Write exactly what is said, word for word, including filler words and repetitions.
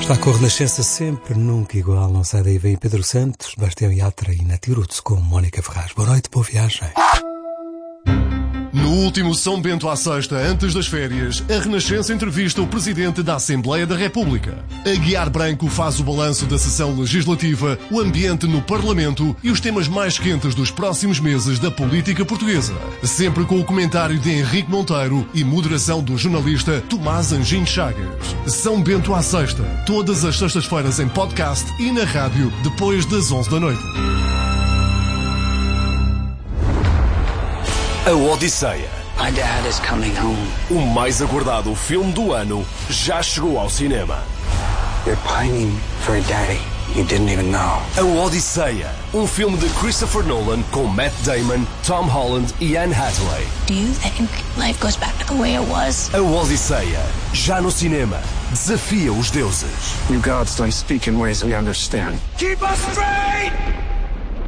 Está com a Renascença sempre, nunca igual. Não sai daí, vem Pedro Santos, Bastião Yatra e Natirutsu com Mónica Ferraz. Boa noite, boa viagem. No último São Bento à Sexta, antes das férias, a Renascença entrevista o Presidente da Assembleia da República. Aguiar Branco faz o balanço da sessão legislativa, o ambiente no Parlamento e os temas mais quentes dos próximos meses da política portuguesa. Sempre com o comentário de Henrique Monteiro e moderação do jornalista Tomás Anjinho Chagas. São Bento à Sexta, todas as sextas-feiras em podcast e na rádio, depois das onze da noite. A Odisseia. My dad is coming home. O mais aguardado filme do ano já chegou ao cinema. You're pining for a daddy you didn't even know. A Odisseia. Um filme de Christopher Nolan com Matt Damon, Tom Holland e Anne Hathaway. Do you think life goes back to the way it was? A Odisseia. Já no cinema. Desafia os deuses. You gods don't speak in ways we understand. Keep us straight!